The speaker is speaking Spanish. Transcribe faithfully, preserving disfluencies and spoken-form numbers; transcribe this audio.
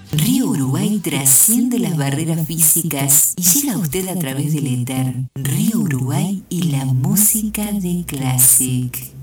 Río Uruguay trasciende las barreras físicas y llega a usted a través del éter. Río Uruguay y la música de Classic.